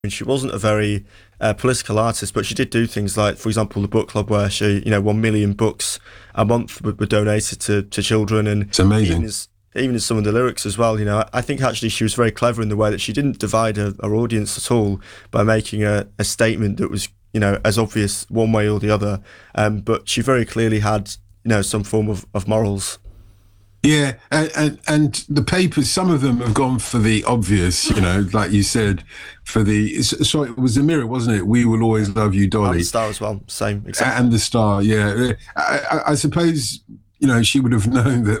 mean, she wasn't a very political artist, but she did do things like, for example, the book club where she, 1 million books a month were donated to children, and It's even amazing. as even in some of the lyrics as well, I think actually she was very clever in the way that she didn't divide her audience at all by making a statement that was, as obvious one way or the other. But she very clearly had, some form of morals. Yeah, and the papers, some of them have gone for the obvious, like you said, for sorry, it was the Mirror, wasn't it? We will always Yeah. love you, And the Dolly, Star as well, same, exactly. and the Star. Yeah, I suppose she would have known that